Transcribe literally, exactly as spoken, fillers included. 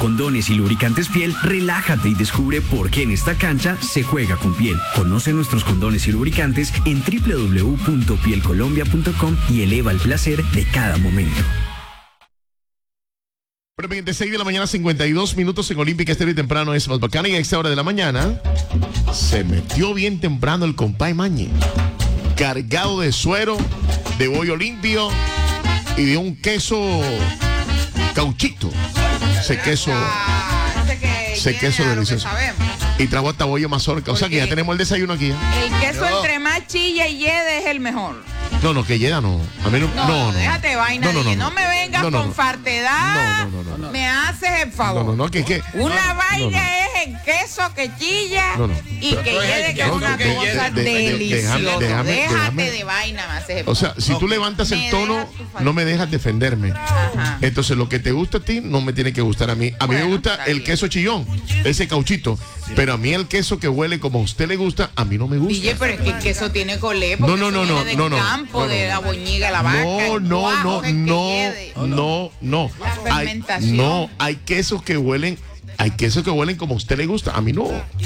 condones y lubricantes Piel, relájate y descubre por qué en esta cancha se juega con piel. Conoce nuestros condones y lubricantes en doble u doble u doble u punto piel colombia punto com y eleva el placer de cada momento. veintiséis de la mañana, cincuenta y dos minutos en Olímpica Estéreo y temprano es más bacana. Y a esta hora de la mañana se metió bien temprano el compay Mañe, cargado de suero, de bollo limpio y de un queso cauchito. Ese queso, ese queso delicioso. Y trago hasta bollo mazorca. O sea que ya tenemos el desayuno aquí. ¿eh? El queso no. Entre más chilla y yede es el mejor. No, no, que llena no. A mí no, no, no, no. Déjate vaina. No, no, no, no. no me vengas no, no, con no. fartedad. No, no, no, no, no. Me haces el favor. No, no, no, que, que Una no, vaina no, no. es el queso que chilla no, no. y que llegue, que es una de, cosa de, de, deliciosa. De, déjame, déjame, déjate déjame. de vaina, me haces el O sea, si no, tú levantas el tono, no me dejas defenderme. Ajá. Entonces, lo que te gusta a ti no me tiene que gustar a mí. A mí bueno, me gusta el bien. queso chillón, ese cauchito. Pero a mí el queso que huele como a usted le gusta, a mí no me gusta. Oye, pero es que el queso tiene colé. No, no, no, no, no, no. campo, no, no, de la boñiga, la vaca. No, no, no, no, no, no. La fermentación. Hay, no, hay quesos que huelen, hay quesos que huelen como a usted le gusta. A mí no.